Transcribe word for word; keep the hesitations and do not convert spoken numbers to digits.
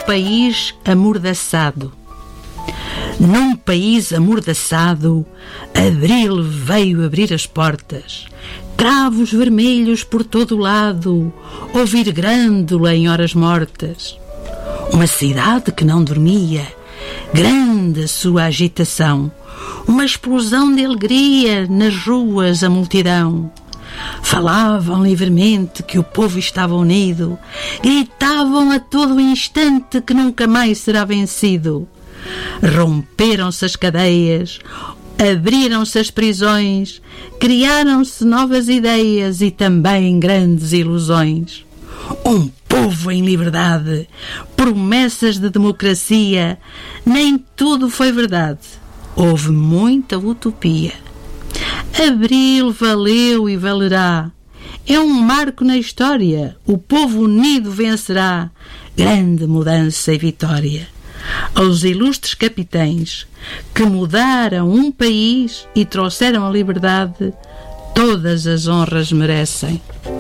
país amordaçado. Num país amordaçado, Abril veio abrir as portas. Cravos vermelhos por todo o lado, ouvir grândula em horas mortas. Uma cidade que não dormia, grande a sua agitação. Uma explosão de alegria, nas ruas a multidão. Falavam livremente que o povo estava unido, gritavam a todo instante que nunca mais será vencido. Romperam-se as cadeias, abriram-se as prisões, criaram-se novas ideias e também grandes ilusões. Um povo em liberdade, promessas de democracia, nem tudo foi verdade, houve muita utopia. Abril valeu e valerá, é um marco na história, o povo unido vencerá, grande mudança e vitória. Aos ilustres capitães que mudaram um país e trouxeram a liberdade, todas as honras merecem.